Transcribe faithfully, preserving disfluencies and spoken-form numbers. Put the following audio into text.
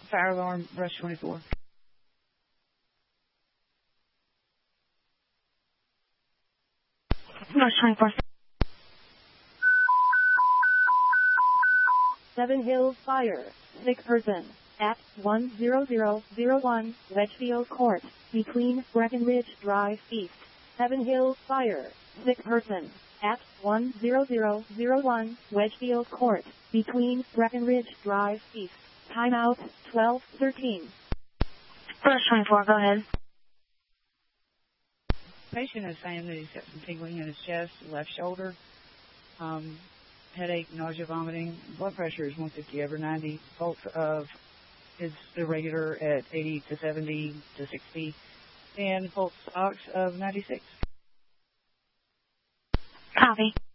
Fire alarm, brush twenty-four. Brush twenty-four. Seven Hills Fire. Sick person. At one zero zero zero one Wedgefield Court, between Breckenridge Drive East. Seven Hills Fire. Sick person. At one zero zero zero one Wedgefield Court, between Breckenridge Drive East. Timeout twelve thirteen. Brush twenty-four, go ahead. Patient is saying that he's got some tingling in his chest, left shoulder, um, headache, nausea, vomiting. Blood pressure is one fifty over ninety. Pulse of is irregular at eighty to seventy to sixty. And pulse ox of ninety-six. Copy.